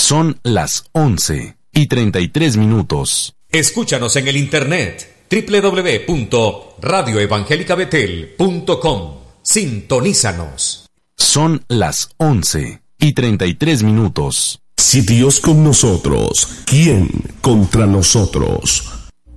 Son las 11:33. Escúchanos en el internet www.radioevangelicabetel.com. Sintonízanos. Son las 11:33. Si Dios con nosotros, ¿quién contra nosotros?